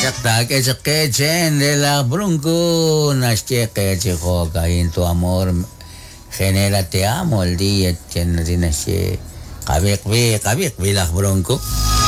Sakta que se quechen de la brunco, nasche que se joga en tu amor. Genera te amo el día, chen dinashe. Kabek vi la bronco.